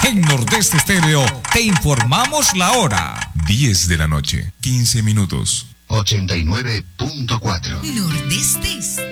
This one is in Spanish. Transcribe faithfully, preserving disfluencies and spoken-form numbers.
En Nordeste Estéreo te informamos la hora. diez de la noche, quince minutos. ochenta y nueve punto cuatro. Nordeste